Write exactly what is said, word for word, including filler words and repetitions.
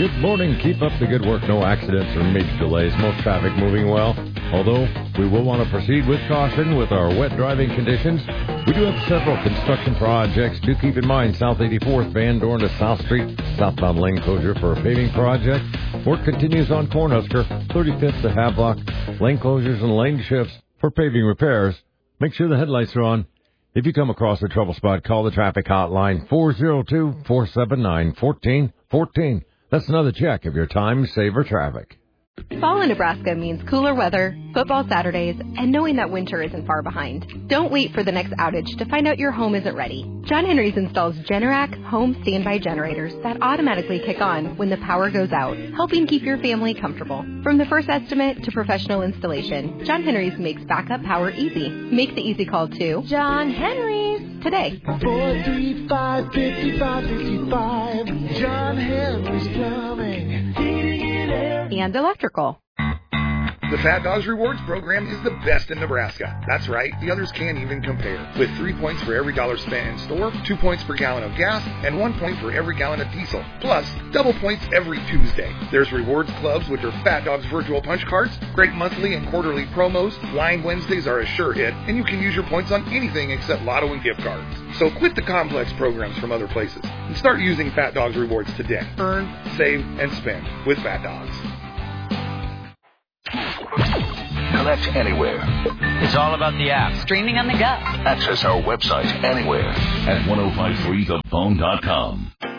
Good morning. Keep up the good work. No accidents or major delays. Most traffic moving well. Although we will want to proceed with caution with our wet driving conditions. We do have several construction projects. Do keep in mind South eighty-fourth, Van Dorn to South Street, southbound lane closure for a paving project. Work continues on Cornhusker, thirty-fifth to Havelock. Lane closures and lane shifts for paving repairs. Make sure the headlights are on. If you come across a trouble spot, call the traffic hotline four oh two, four seven nine, one four one four. That's another check of your time saver traffic. Fall in Nebraska means cooler weather, football Saturdays, and knowing that winter isn't far behind. Don't wait for the next outage to find out your home isn't ready. John Henry's installs Generac home standby generators that automatically kick on when the power goes out, helping keep your family comfortable. From the first estimate to professional installation, John Henry's makes backup power easy. Make the easy call to John Henry's today. four three five, five five five five. John Henry's Plumbing, Heating and Air, and electrical. The Fat Dogs Rewards program is the best in Nebraska. That's right, the others can't even compare. With three points for every dollar spent in store, two points per gallon of gas, and one point for every gallon of diesel. Plus, double points every Tuesday. There's rewards clubs, which are Fat Dogs virtual punch cards, great monthly and quarterly promos, Line Wednesdays are a sure hit, and you can use your points on anything except lotto and gift cards. So quit the complex programs from other places and start using Fat Dogs Rewards today. Earn, save, and spend with Fat Dogs. Collect anywhere. It's all about the app. Streaming on the go. Access our website anywhere at ten fifty-three the phone dot com.